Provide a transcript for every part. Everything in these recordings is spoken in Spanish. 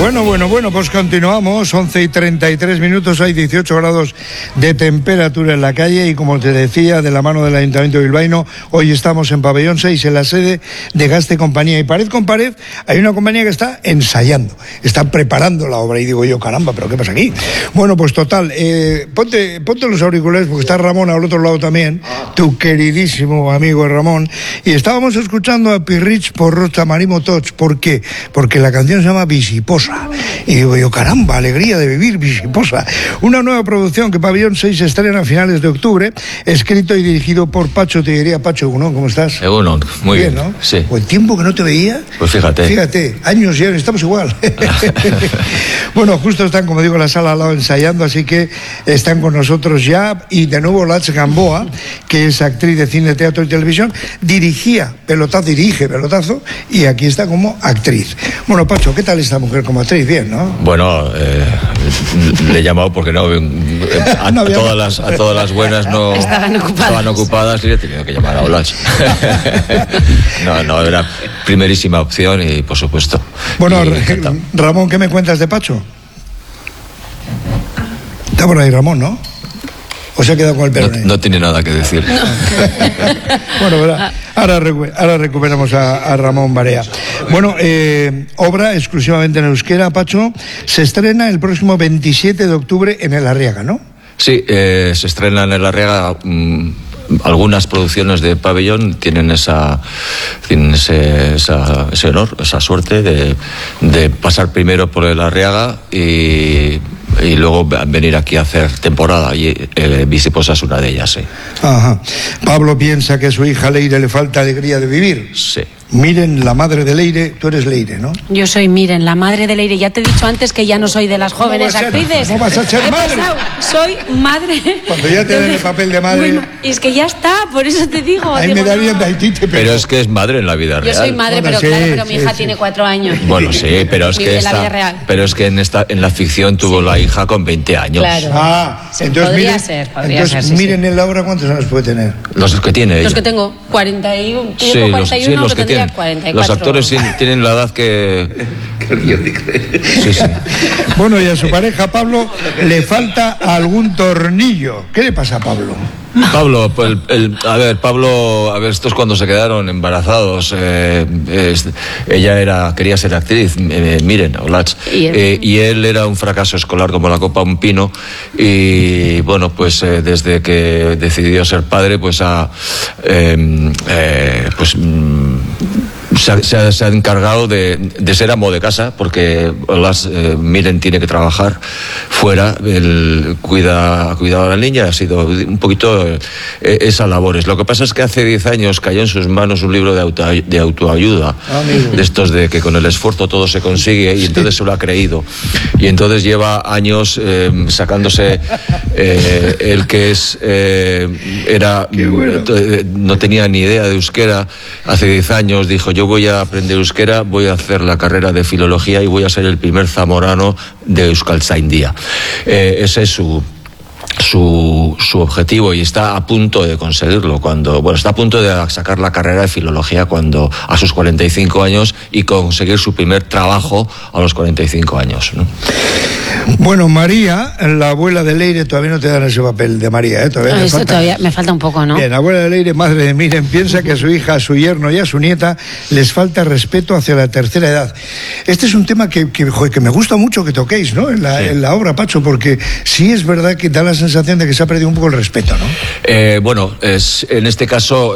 Bueno, pues continuamos, 11:33, hay 18 grados de temperatura en la calle y como te decía, de la mano del Ayuntamiento bilbaíno, hoy estamos en Pabellón 6, en la sede de Gaste Compañía, y pared con pared hay una compañía que está ensayando, está preparando la obra, y digo yo, caramba, ¿pero qué pasa aquí? Bueno, pues total, ponte los auriculares, porque está Ramón al otro lado también, tu queridísimo amigo Ramón, y estábamos escuchando a Pirrich por Rocha Marimo Toch. ¿Por qué? Porque la canción se llama Visiposa. Y digo yo, caramba, alegría de vivir, Visiposa. Una nueva producción que Pabellón 6 estrena a finales de octubre, escrito y dirigido por Pacho Tellería. Pacho, ¿no? ¿Cómo estás? Bueno, muy bien, ¿no? Sí. ¿O el tiempo que no te veía? Pues fíjate, años ya, estamos igual. Bueno, justo están, como digo, en la sala al lado ensayando, así que están con nosotros ya, y de nuevo Lats Gamboa, que es actriz de cine, teatro y televisión, dirige Pelotazo, y aquí está como actriz. Bueno, Pacho, ¿qué tal esta mujer como actriz? Bien, ¿no? Bueno, le he llamado porque a todas las buenas no estaban ocupadas y le he tenido que llamar a Olach. No, era primerísima opción y por supuesto. Bueno, Ramón, ¿qué me cuentas de Pacho? Está por ahí Ramón, ¿no? ¿O se ha quedado con el pelo? No tiene nada que decir. Bueno, ¿verdad? Ahora recuperamos a Ramón Barea. Bueno, obra exclusivamente en euskera, Pacho. Se estrena el próximo 27 de octubre en El Arriaga, ¿no? Sí, se estrena en El Arriaga. Algunas producciones de Pabellón tienen ese honor, esa suerte de pasar primero por El Arriaga y luego venir aquí a hacer temporada, y Visiposa es una de ellas, sí. Ajá. Pablo piensa que a su hija Leire le falta alegría de vivir. Sí. Miren, la madre de Leire, tú eres Leire, ¿no? Yo soy Miren, la madre de Leire. Ya te he dicho antes que ya no soy de las jóvenes actrices. ¿Cómo vas a ser madre? Soy madre. Cuando ya te den el papel de madre. Bueno, es que ya está, por eso te digo. Ahí me darían de Haitite, pero es que es madre en la vida real. Yo soy madre, bueno, pero mi hija tiene 4 años. Bueno, sí, pero es que en la ficción tuvo la hija con 20 años. Claro. Entonces podría ser. Miren en la obra, ¿cuántos años puede tener? Los que tiene ella. Los que tengo, 41. Sí, 41, los que tienen. 44. Los actores tienen la edad que... Sí. Bueno, y a su pareja Pablo le falta algún tornillo. ¿Qué le pasa a Pablo? Pablo, esto es cuando se quedaron embarazados. Ella quería ser actriz, Miren, Olach, y él era un fracaso escolar como la copa un pino, y bueno, pues desde que decidió ser padre, pues se ha encargado de ser amo de casa, porque Miren tiene que trabajar fuera, él cuida a la niña, ha sido un poquito esas labores. Lo que pasa es que hace 10 años cayó en sus manos un libro de autoayuda, de estos de que con el esfuerzo todo se consigue, y entonces se lo ha creído, y entonces lleva años sacándose el que no tenía ni idea de euskera. Hace 10 años dijo: yo voy a aprender euskera, voy a hacer la carrera de filología y voy a ser el primer zamorano de Euskaltzaindia. Ese es su objetivo, y está a punto de conseguirlo está a punto de sacar la carrera de filología a sus 45 años y conseguir su primer trabajo a los 45 años, ¿no? Bueno, María, la abuela de Leire, todavía no te dan ese papel de María, Todavía me falta un poco, ¿no? Bien, la abuela de Leire, madre de Miren, piensa que a su hija, a su yerno y a su nieta les falta respeto hacia la tercera edad. Este es un tema que me gusta mucho que toquéis, ¿no? En la obra, Pacho, porque sí es verdad que da la sensación de que se ha perdido un poco el respeto, ¿no? En este caso,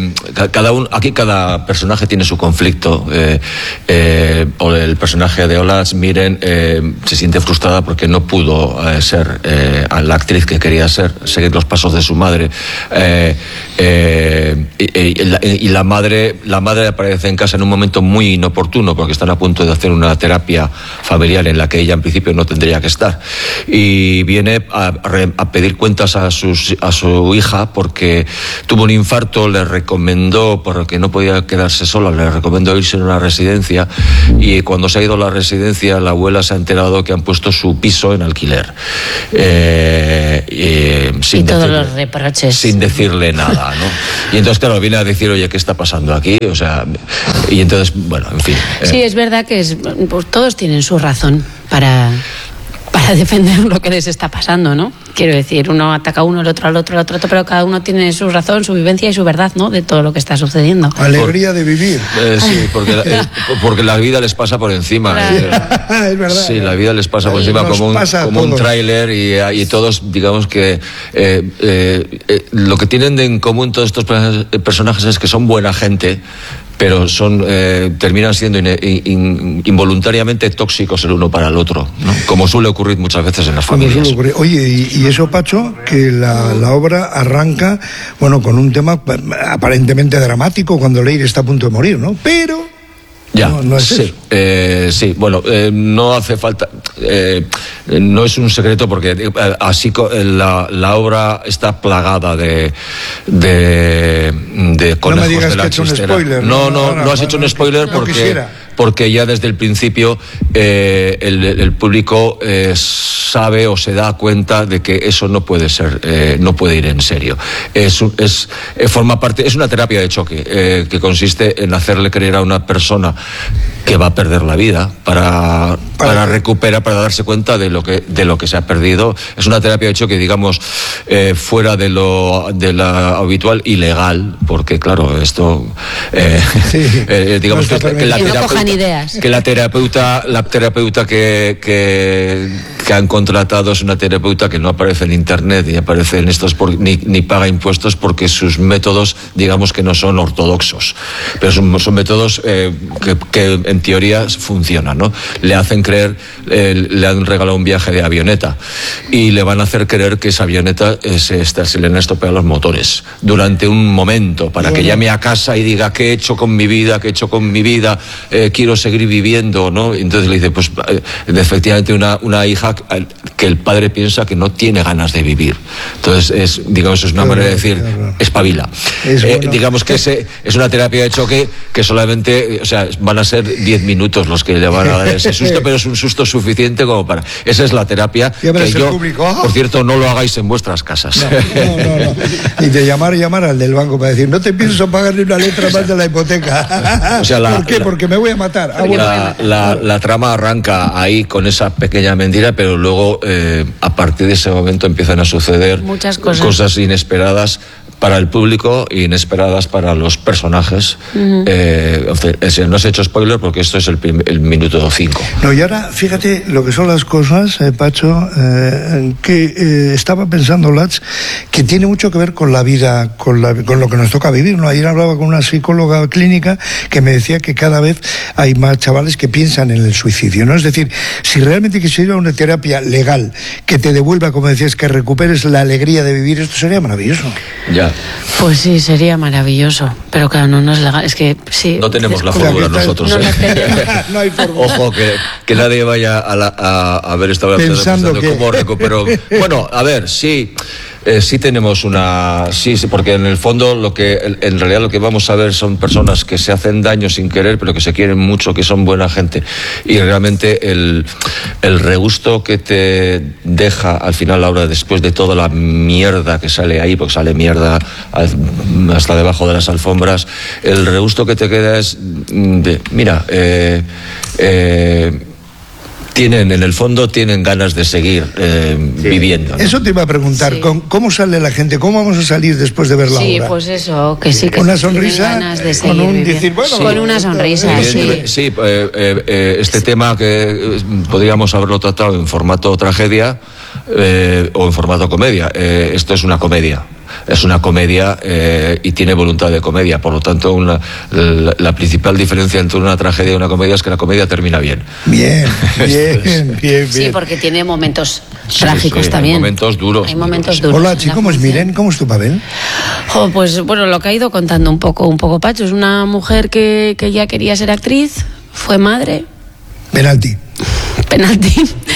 cada personaje tiene su conflicto. El personaje de Olach, Miren, se siente frustrada porque no pudo ser la actriz que quería seguir los pasos de su madre. Y la madre aparece en casa en un momento muy inoportuno, porque están a punto de hacer una terapia familiar en la que ella en principio no tendría que estar, y viene a a pedir cuentas a su hija porque tuvo un infarto, le recomendó, porque no podía quedarse sola, le recomendó irse a una residencia, y cuando se ha ido a la residencia la abuela se ha enterado que han puesto su piso en alquiler. Y todos los reproches. Sin decirle nada, ¿no? Y entonces, claro, viene a decir, oye, ¿qué está pasando aquí? O sea, y entonces, bueno, en fin. Sí, es verdad que pues todos tienen su razón para defender lo que les está pasando, ¿no? Quiero decir, uno ataca a uno, el otro al otro, pero cada uno tiene su razón, su vivencia y su verdad, ¿no? De todo lo que está sucediendo. Alegría de vivir. Sí, porque la vida les pasa por encima. Claro. Es verdad. Sí, la vida les pasa por encima como un tráiler y todos, digamos que lo que tienen en común todos estos personajes es que son buena gente, pero terminan siendo involuntariamente tóxicos el uno para el otro, ¿no? Como suele ocurrir muchas veces en las familias. Oye, y eso, Pacho, que la obra arranca, bueno, con un tema aparentemente dramático cuando Leire está a punto de morir, ¿no? Pero ya, no es sí, sí, bueno, no hace falta, no es un secreto porque así la obra está plagada de conejos. No me digas de la que he hecho un chistera. spoiler. No has hecho un spoiler porque ya desde el principio el público sabe o se da cuenta de que eso no puede ser, no puede ir en serio. Forma parte, es una terapia de choque que consiste en hacerle creer a una persona que va a perder la vida para recuperar, para darse cuenta de lo que se ha perdido. Es una terapia de choque, digamos, fuera de lo habitual y legal, porque claro, esto digamos que la terapeuta que han contratado es una terapeuta que no aparece en internet ni aparece en estos ni paga impuestos, porque sus métodos, digamos, que no son ortodoxos, pero son métodos que en teoría funcionan, ¿no? Le hacen creer, le han regalado un viaje de avioneta y le van a hacer creer que esa avioneta se le han estropeado los motores durante un momento, para que llame a casa y diga ¿qué he hecho con mi vida? Quiero seguir viviendo, ¿no? Y entonces le dice, pues efectivamente una hija que el padre piensa que no tiene ganas de vivir. Entonces digamos, es una manera de decir, espabila. Digamos que es una terapia de choque que solamente, o sea, van a ser 10 minutos los que le van a dar ese susto, pero es un susto suficiente como para... Esa es la terapia que por cierto, no lo hagáis en vuestras casas. No. Y de llamar al del banco para decir, no te pienso pagar ni una letra más de la hipoteca. O sea, ¿por qué? Porque me voy a matar. La trama arranca ahí con esa pequeña mentira, pero luego a partir de ese momento empiezan a suceder muchas cosas inesperadas para el público e inesperadas para los personajes. No os he hecho spoiler porque esto es el minuto 5. No, y ahora fíjate lo que son las cosas, Pacho, que estaba pensando, Lats, que tiene mucho que ver con la vida, con lo que nos toca vivir, ¿no? Ayer hablaba con una psicóloga clínica que me decía que cada vez hay más chavales que piensan en el suicidio, ¿no? Es decir, si realmente quisiera una terapia legal que te devuelva, como decías, que recuperes la alegría de vivir, esto sería maravilloso. Ya. Pues sí, sería maravilloso, pero claro, no es legal, es que sí. No tenemos la fórmula nosotros. No hay fórmula. Ojo, que nadie vaya a ver esta obra pensando cómo recupero. Bueno, a ver, sí tenemos sí, porque en el fondo en realidad lo que vamos a ver son personas que se hacen daño sin querer, pero que se quieren mucho, que son buena gente, y realmente el regusto que te deja al final la obra, después de toda la mierda que sale ahí, porque sale mierda hasta debajo de las alfombras, el regusto que te queda es mira, en el fondo tienen ganas de seguir viviendo, ¿no? Eso te iba a preguntar, sí. ¿Cómo sale la gente? ¿Cómo vamos a salir después de ver la obra? Sí, pues eso, que sí, que una sonrisa, ganas de seguir con una sonrisa, sí. Sí, este tema que podríamos haberlo tratado en formato tragedia o en formato comedia. Esto es una comedia. Es una comedia y tiene voluntad de comedia. Por lo tanto, la principal diferencia entre una tragedia y una comedia es que la comedia termina bien. Bien. Sí, porque tiene momentos trágicos también. Hay momentos duros. Hola, chico, ¿cómo es Miren? ¿Cómo es tu papel? Pues bueno, lo que ha ido contando un poco Pacho. Es una mujer que ya quería ser actriz, fue madre. Penalti.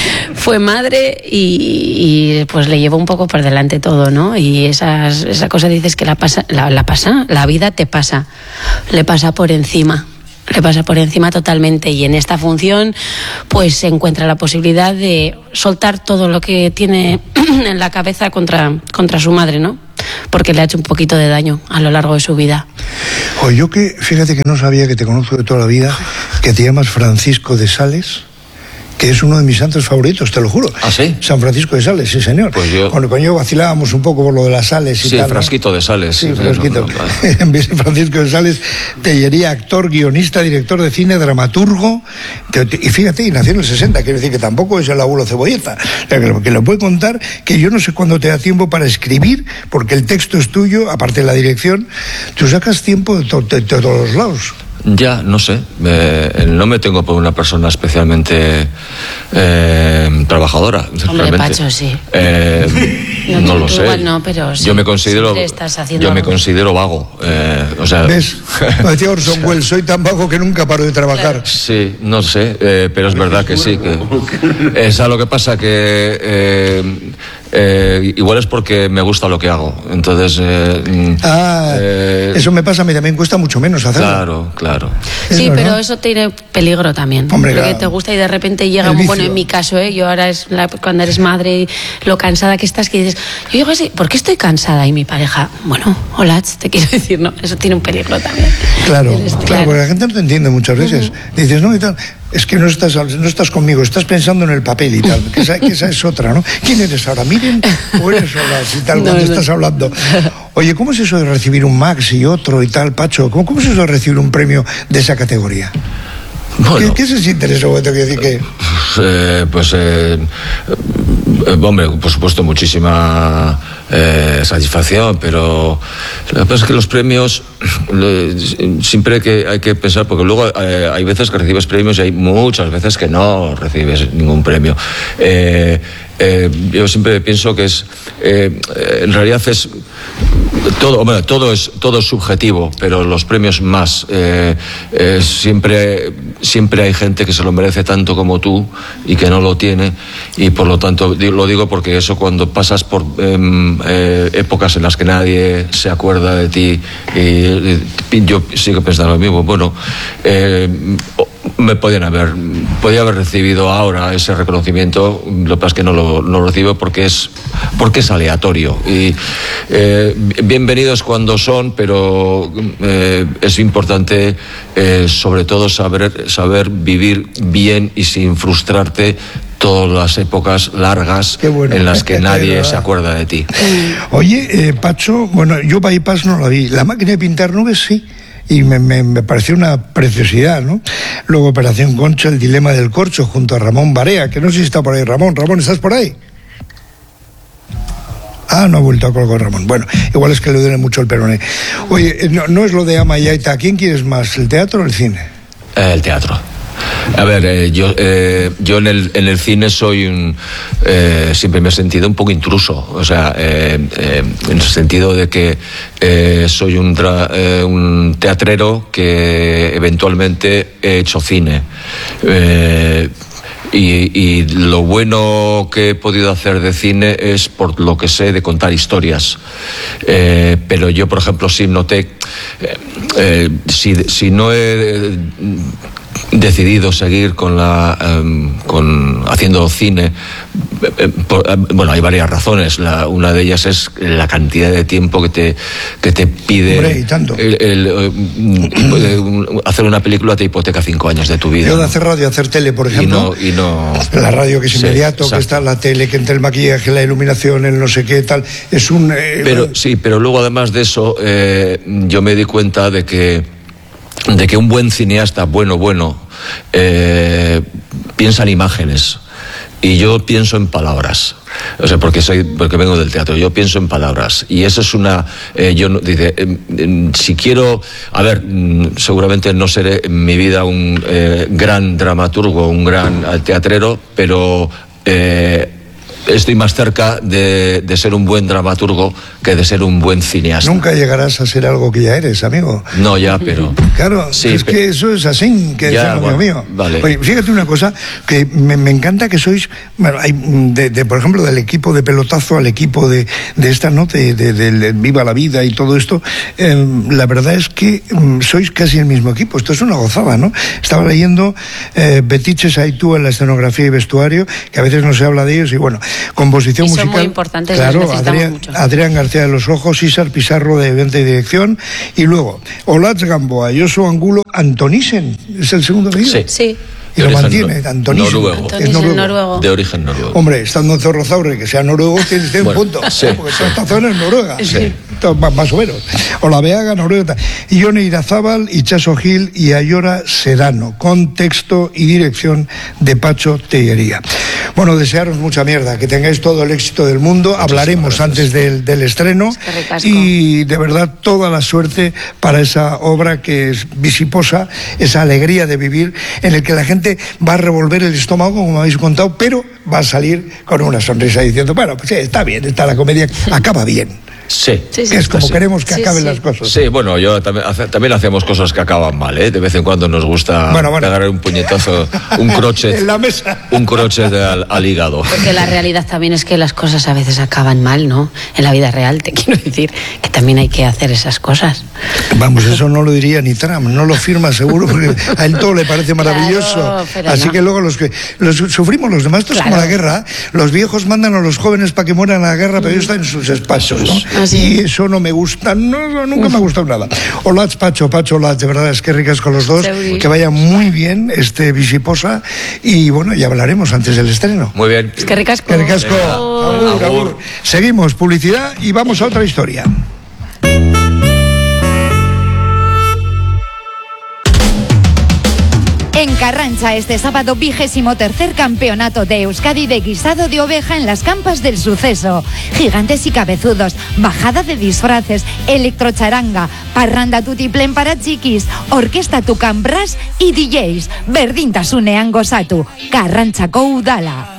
fue madre y pues le llevó un poco por delante todo, ¿no? Y esa cosa dices que la vida te pasa, le pasa por encima. Le pasa por encima totalmente, y en esta función pues se encuentra la posibilidad de soltar todo lo que tiene en la cabeza contra su madre, ¿no? Porque le ha hecho un poquito de daño a lo largo de su vida. Oye, yo que, fíjate que no sabía, que te conozco de toda la vida, que te llamas Francisco de Sales, que es uno de mis santos favoritos, te lo juro. ¿Ah, sí? San Francisco de Sales, sí, señor. Pues yo... Con yo vacilábamos un poco por lo de las sales y sí, tal. Frasquito, ¿no? De Sales. Sí, Frasquito. En vez de Francisco de Sales, Tellería, actor, guionista, director de cine, dramaturgo. Y fíjate, y nació en el 60, quiere decir que tampoco es el abuelo Cebolleta. Que lo puede contar, que yo no sé cuándo te da tiempo para escribir, porque el texto es tuyo, aparte de la dirección. Tú sacas tiempo de todos los lados. Ya, no sé, no me tengo por una persona especialmente trabajadora. Hombre, realmente. Pacho, sí. No lo sé. No, pero sí, yo me considero vago. O sea... ¿Ves? Como decía Orson Welles, soy tan vago que nunca paro de trabajar. Sí, no sé, pero es verdad que sí. Que es a lo que pasa que... igual es porque me gusta lo que hago. Entonces... eso me pasa a mí, también cuesta mucho menos hacerlo. Claro. Sí, eso, pero ¿no? Eso tiene peligro también. Hombre, porque te gusta y de repente llega, bueno, en mi caso, yo ahora es cuando eres madre, lo cansada que estás, que dices, yo digo así, ¿por qué estoy cansada? Y mi pareja, bueno, hola, te quiero decir, ¿no? Eso tiene un peligro también. Claro, porque la gente no te entiende muchas veces. Dices, no, y tal, es que no estás conmigo, estás pensando en el papel y tal, que esa es otra, ¿no? ¿Quién eres ahora? Miren, o eres Olaz y tal, cuando estás hablando. Oye, ¿cómo es eso de recibir un Max y otro y tal, Pacho? ¿Cómo es eso de recibir un premio de esa categoría? Bueno, ¿Qué se siente en ese momento? Que decir que... hombre, por supuesto, muchísima satisfacción, pero lo que pasa es que los premios siempre hay que pensar, porque luego hay veces que recibes premios y hay muchas veces que no recibes ningún premio. Yo siempre pienso que en realidad es todo es subjetivo, pero los premios más. Siempre hay gente que se lo merece tanto como tú y que no lo tiene, y por lo tanto lo digo porque eso, cuando pasas por épocas en las que nadie se acuerda de ti, y yo sigo pensando lo mismo. Bueno, podía haber recibido ahora ese reconocimiento. Lo que pasa es que no lo recibo porque es aleatorio, y bienvenidos cuando son, pero es importante sobre todo saber vivir bien y sin frustrarte todas las épocas largas en las que nadie se acuerda de ti. Oye, Pacho, bueno, yo Bypass no la vi, La máquina de pintar nubes sí, y me pareció una preciosidad, ¿no? Luego Operación Concha, El dilema del corcho, junto a Ramón Barea, que no sé si está por ahí. Ramón, ¿estás por ahí? No ha vuelto a colgar Ramón. Bueno, igual es que le duele mucho el peroné. Oye, no es lo de Ama y Aita. ¿Quién quieres más, el teatro o el cine? El teatro. A ver, yo en el cine soy siempre me he sentido un poco intruso, o sea, en el sentido de que soy un teatrero que eventualmente he hecho cine. Y lo bueno que he podido hacer de cine es por lo que sé de contar historias. Pero yo, por ejemplo, sí noté, si no he decidido seguir con haciendo cine, bueno, hay varias razones. Una de ellas es la cantidad de tiempo que te pide. Hombre, y tanto. Hacer una película te hipoteca 5 años de tu vida. Yo de hacer radio, hacer tele, por ejemplo. Y no la radio, que es inmediato, exacto, que está la tele, que entre el maquillaje, la iluminación, el no sé qué tal, es un... pero luego, además de eso, yo me di cuenta de que un buen cineasta, bueno, piensa en imágenes. Y yo pienso en palabras, o sea, porque vengo del teatro. Yo pienso en palabras, y eso es una. Si quiero, a ver, seguramente no seré en mi vida un gran dramaturgo, un gran teatrero, pero estoy más cerca de ser un buen dramaturgo que de ser un buen cineasta. Nunca llegarás a ser algo que ya eres, amigo. No, ya, pero... Claro, sí, es que eso es así, que ya, es bueno, mío. Vale. Oye, fíjate una cosa, que me encanta que sois, bueno, hay por ejemplo, del equipo de Pelotazo al equipo de esta, ¿no? De Viva la Vida y todo esto, la verdad es que sois casi el mismo equipo. Esto es una gozada, ¿no? Estaba leyendo Betiche Saitú en la escenografía y vestuario, que a veces no se habla de ellos, y bueno, composición musical. Son muy importantes, claro, mucho. Adrián García de los Ojos, Isar Pizarro de Venta y Dirección, y luego Olatz Gamboa, Josu Angulo, Antonissen, ¿es el segundo apellido? Sí. Y lo mantiene, Antonissen. Noruego. Es noruego. De origen noruego. Hombre, estando en Zorrozaurre, que sea noruego, tiene un punto. Sí, porque toda esta zona es noruega. Sí. Más o menos. Olabeaga, Noruega. Y Jone Irazábal, Itxaso Gil y Ayora Sedano, con texto y dirección de Pacho Tellería. Bueno, desearos mucha mierda, que tengáis todo el éxito del mundo. Hablaremos antes del estreno. Y de verdad, toda la suerte para esa obra que es visiposa, esa alegría de vivir, en el que la gente va a revolver el estómago, como habéis contado, pero va a salir con una sonrisa diciendo, bueno, pues sí, está bien, está la comedia, acaba bien. Sí. Es como queremos que acaben las cosas. Sí, bueno, yo también hacemos cosas que acaban mal, ¿eh? De vez en cuando nos gusta pegar un puñetazo, un crochet en la mesa. Un crochet al hígado. Porque la realidad también es que las cosas a veces acaban mal, ¿no? En la vida real, te quiero decir que también hay que hacer esas cosas. Vamos, eso no lo diría ni Trump, no lo firma seguro, porque a él todo le parece maravilloso. Claro, así que luego los sufrimos los demás, esto es como la guerra. Los viejos mandan a los jóvenes para que mueran en la guerra, pero ellos están en sus espacios, ¿no? Y eso no me gusta, nunca me ha gustado nada. Olatz, Pacho, Olatz, de verdad, es que ricas con los dos, que vaya muy bien visiposa, y bueno, ya hablaremos antes del estreno. Muy bien. Es que ricasco. Que ricasco. Agur. Seguimos, publicidad, y vamos a otra historia. En Carrancha este sábado 23º Campeonato de Euskadi de guisado de oveja en las campas del Suceso. Gigantes y cabezudos, bajada de disfraces, electrocharanga, parranda tutiplén para chiquis, orquesta Tucán Brass y DJs. Berdintasunean gozatu. Carranchako udala.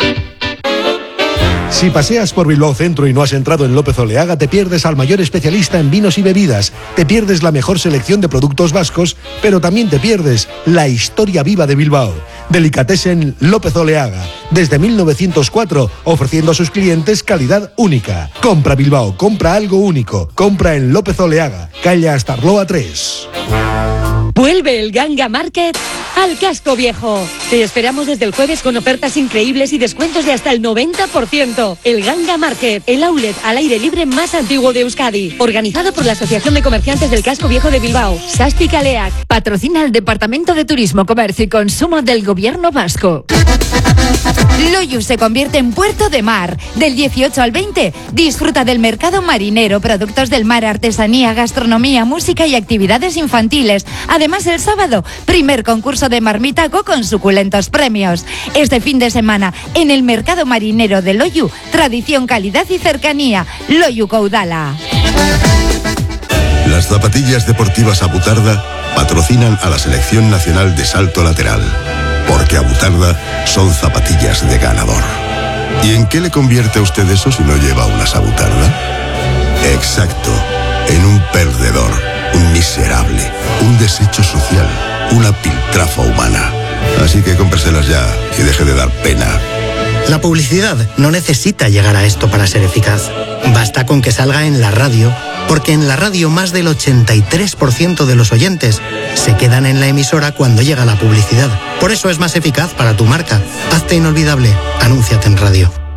Si paseas por Bilbao Centro y no has entrado en López Oleaga, te pierdes al mayor especialista en vinos y bebidas, te pierdes la mejor selección de productos vascos, pero también te pierdes la historia viva de Bilbao. Delicatessen López Oleaga, desde 1904, ofreciendo a sus clientes calidad única. Compra Bilbao, compra algo único, compra en López Oleaga, calle Astarloa 3. Vuelve el Ganga Market al Casco Viejo. Te esperamos desde el jueves con ofertas increíbles y descuentos de hasta el 90%. El Ganga Market, el outlet al aire libre más antiguo de Euskadi. Organizado por la Asociación de Comerciantes del Casco Viejo de Bilbao. Sasti Kaleak. Patrocina el Departamento de Turismo, Comercio y Consumo del Gobierno Vasco. Loiu se convierte en puerto de mar. Del 18 al 20, disfruta del mercado marinero, productos del mar, artesanía, gastronomía, música y actividades infantiles. Además, el sábado, primer concurso de marmitaco con suculentos premios. Este fin de semana, en el mercado marinero de Loiu, tradición, calidad y cercanía. Loiu Caudala. Las zapatillas deportivas Abutarda patrocinan a la Selección Nacional de Salto Lateral. Porque Abutarda son zapatillas de ganador. ¿Y en qué le convierte a usted eso si no lleva unas Abutarda? Exacto, en un perdedor, un miserable, un desecho social, una piltrafa humana. Así que cómpreselas ya y deje de dar pena. La publicidad no necesita llegar a esto para ser eficaz. Basta con que salga en la radio, porque en la radio más del 83% de los oyentes se quedan en la emisora cuando llega la publicidad. Por eso es más eficaz para tu marca. Hazte inolvidable. Anúnciate en radio.